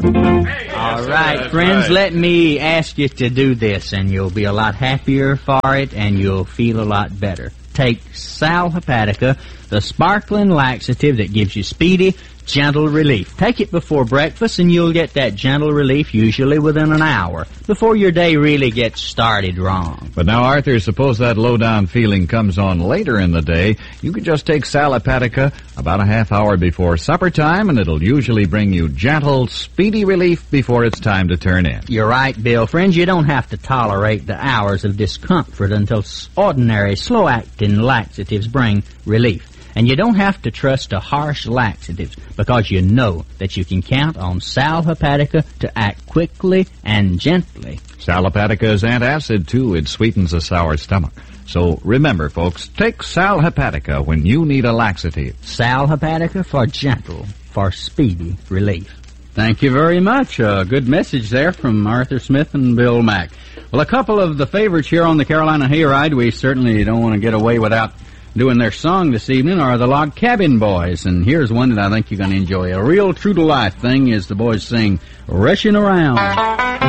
All right, friends, let me ask you to do this, and you'll be a lot happier for it, and you'll feel a lot better. Take Sal Hepatica, the sparkling laxative that gives you speedy, gentle relief. Take it before breakfast, and you'll get that gentle relief usually within an hour, before your day really gets started wrong. But now, Arthur, suppose that low-down feeling comes on later in the day. You could just take Sal Hepatica about a half hour before supper time, and it'll usually bring you gentle, speedy relief before it's time to turn in. You're right, Bill. Friends, you don't have to tolerate the hours of discomfort until ordinary, slow-acting laxatives bring relief. And you don't have to trust to harsh laxatives, because you know that you can count on Sal Hepatica to act quickly and gently. Sal Hepatica is antacid, too. It sweetens a sour stomach. So remember, folks, take Sal Hepatica when you need a laxative. Sal Hepatica for gentle, for speedy relief. Thank you very much. A good message there from Arthur Smith and Bill Mack. Well, a couple of the favorites here on the Carolina Hayride we certainly don't want to get away without doing their song this evening are the Log Cabin Boys, and here's one that I think you're going to enjoy. A real true-to-life thing as the boys sing, Rushing Around.